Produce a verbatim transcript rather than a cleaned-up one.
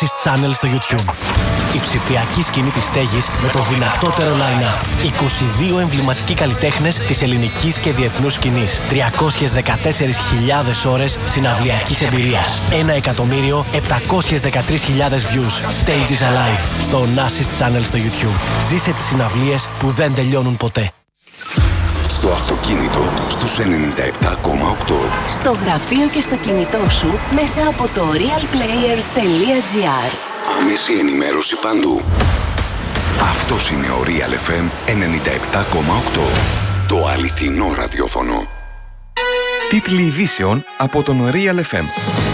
Onassis Channel στο YouTube. Η ψηφιακή σκηνή της στέγης με το δυνατότερο line-up. είκοσι δύο εμβληματικοί καλλιτέχνες της ελληνικής και διεθνούς σκηνής. τριακόσιες δεκατέσσερις χιλιάδες ώρες συναυλιακής εμπειρίας. ένα εκατομμύριο επτακόσιες δεκατρείς χιλιάδες views. Stages Alive στο Onassis Channel στο YouTube. Ζήσε τις συναυλίες που δεν τελειώνουν ποτέ. Στο αυτοκίνητο, στους ενενήντα επτά κόμμα οκτώ. Στο γραφείο και στο κινητό σου μέσα από το realplayer.gr. Άμεση ενημέρωση παντού. Αυτός είναι ο Real εφ εμ ενενήντα επτά κόμμα οκτώ. Το αληθινό ραδιόφωνο. Τίτλοι ειδήσεων από τον Real εφ εμ.